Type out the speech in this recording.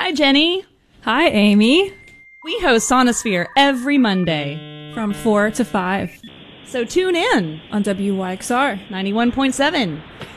Hi, Jenny. Hi, Amy. We host Sonosphere every Monday From 4 to 5 so tune in on WYXR. 91.7.